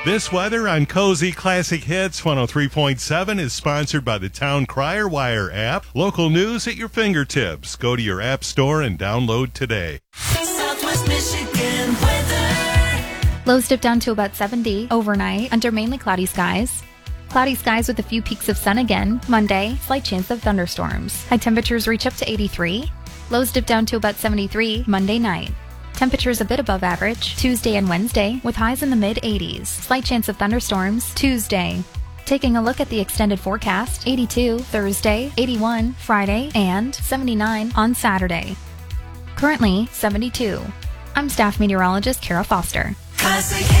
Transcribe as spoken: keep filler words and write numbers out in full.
This weather on Cozy Classic Hits one oh three point seven is sponsored by the Town Crier Wire app. Local news at your fingertips. Go to your app store and download today. Southwest Michigan weather. Lows dip down to about seventy overnight under mainly cloudy skies. Cloudy skies with a few peaks of sun again. Monday, slight chance of thunderstorms. High temperatures reach up to eighty-three. Lows dip down to about seventy-three Monday night. Temperatures a bit above average Tuesday and Wednesday with highs in the mid eighties. Slight chance of thunderstorms Tuesday. Taking a look at the extended forecast, eighty-two Thursday, eighty-one Friday, and seventy-nine on Saturday. Currently seventy-two. I'm staff meteorologist Kara Foster. Classic